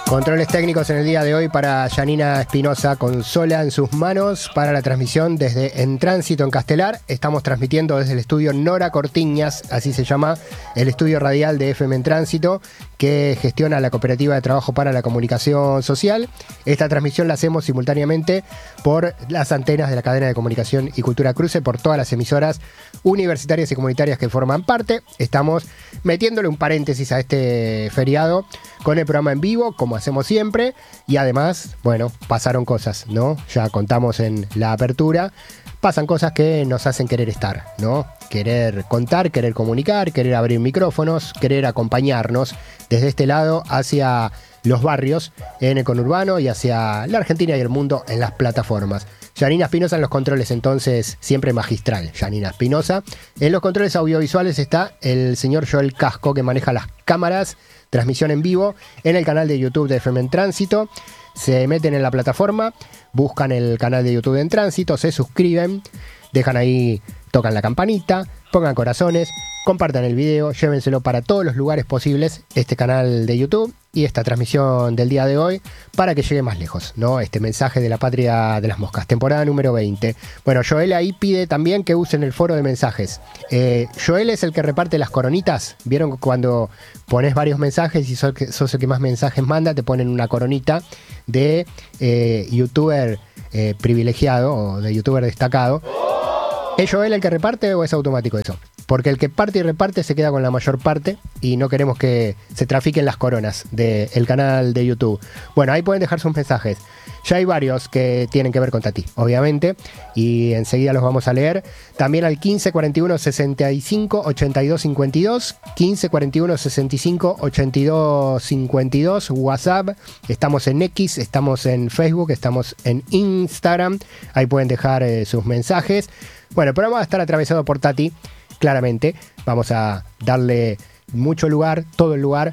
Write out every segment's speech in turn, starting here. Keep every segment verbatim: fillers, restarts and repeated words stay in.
Controles técnicos en el día de hoy para Janina Espinosa, consola en sus manos para la transmisión desde En Tránsito en Castelar. Estamos transmitiendo desde el estudio Nora Cortiñas, así se llama el estudio radial de F M En Tránsito, que gestiona la Cooperativa de Trabajo para la Comunicación Social. Esta transmisión la hacemos simultáneamente por las antenas de la cadena de comunicación y Cultura Cruce, por todas las emisoras universitarias y comunitarias que forman parte. Estamos metiéndole un paréntesis a este feriado con el programa en vivo, como hacemos siempre, y además, bueno, pasaron cosas, ¿no? Ya contamos en la apertura, pasan cosas que nos hacen querer estar, ¿no? Querer contar, querer comunicar, querer abrir micrófonos, querer acompañarnos desde este lado hacia los barrios en el conurbano y hacia la Argentina y el mundo en las plataformas. Janina Espinosa en los controles, entonces, siempre magistral, Janina Espinosa. En los controles audiovisuales está el señor Joel Casco, que maneja las cámaras, transmisión en vivo en el canal de YouTube de F M En Tránsito. Se meten en la plataforma, buscan el canal de YouTube de En Tránsito, se suscriben, dejan ahí, tocan la campanita, pongan corazones, compartan el video, llévenselo para todos los lugares posibles, este canal de YouTube y esta transmisión del día de hoy, para que llegue más lejos, ¿no? Este mensaje de la patria de las moscas, temporada número veinte. Bueno, Joel ahí pide también que usen el foro de mensajes. Eh, Joel es el que reparte las coronitas. ¿Vieron cuando pones varios mensajes y sos, sos el que más mensajes manda? Te ponen una coronita de eh, youtuber eh, privilegiado o de youtuber destacado. ¿Es Joel el que reparte o es automático eso? Porque el que parte y reparte se queda con la mayor parte y no queremos que se trafiquen las coronas del canal de YouTube. Bueno, ahí pueden dejar sus mensajes. Ya hay varios que tienen que ver con Tati, obviamente, y enseguida los vamos a leer. También al quince cuarenta y uno sesenta y cinco ochenta y dos cincuenta y dos, quince cuarenta y uno sesenta y cinco ochenta y dos cincuenta y dos, WhatsApp. Estamos en X, estamos en Facebook, estamos en Instagram. Ahí pueden dejar eh, sus mensajes. Bueno, el programa va a estar atravesado por Tati. Claramente, vamos a darle mucho lugar, todo el lugar,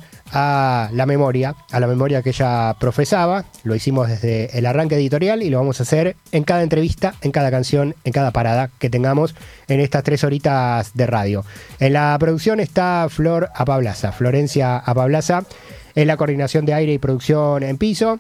a la memoria, a la memoria que ella profesaba. Lo hicimos desde el arranque editorial y lo vamos a hacer en cada entrevista, en cada canción, en cada parada que tengamos en estas tres horitas de radio. En la producción está Flor Apablaza, Florencia Apablaza. En la coordinación de aire y producción en piso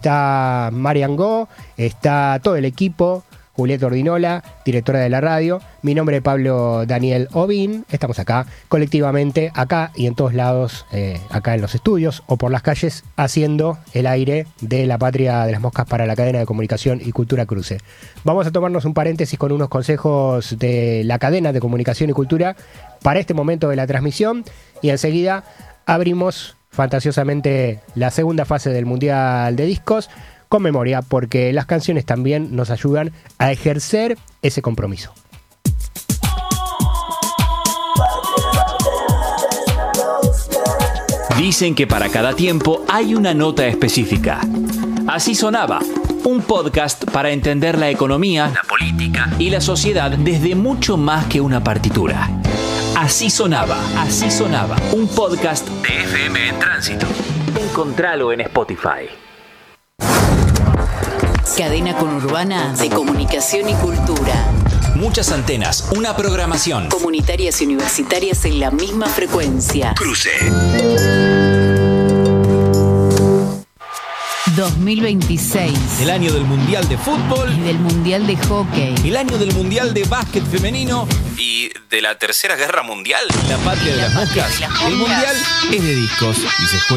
está Marian Go, está todo el equipo, Julieta Ordinola, directora de la radio. Mi nombre es Pablo Daniel Obin. Estamos acá, colectivamente, acá y en todos lados, eh, acá en los estudios o por las calles, haciendo el aire de la patria de las moscas para la cadena de comunicación y Cultura Cruce. Vamos a tomarnos un paréntesis con unos consejos de la cadena de comunicación y cultura para este momento de la transmisión y enseguida abrimos fantasiosamente la segunda fase del Mundial de Discos con memoria, porque las canciones también nos ayudan a ejercer ese compromiso. Dicen que para cada tiempo hay una nota específica. Así sonaba, un podcast para entender la economía, la política y la sociedad desde mucho más que una partitura. Así sonaba, así sonaba, un podcast de F M En Tránsito. Encontralo en Spotify. Cadena conurbana de comunicación y cultura. Muchas antenas, una programación. Comunitarias y universitarias en la misma frecuencia. Cruce. dos mil veintiséis. El año del Mundial de Fútbol. Y del Mundial de Hockey. El año del Mundial de Básquet Femenino. Y de la Tercera Guerra Mundial. La patria de las moscas. El Mundial es de discos y se juega